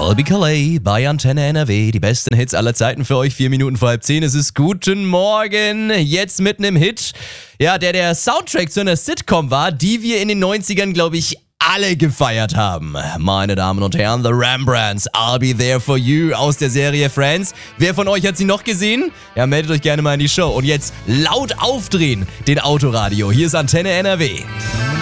Colby Calais bei Antenne NRW. Die besten Hits aller Zeiten für euch. 4 Minuten vor halb 10. Es ist Guten Morgen. Jetzt mitten im Hit. Ja, der Soundtrack zu einer Sitcom war, die wir in den 90ern, glaube ich, alle gefeiert haben. Meine Damen und Herren, The Rembrandts, I'll Be There For You aus der Serie Friends. Wer von euch hat sie noch gesehen? Ja, meldet euch gerne mal in die Show. Und jetzt laut aufdrehen, den Autoradio. Hier ist Antenne NRW.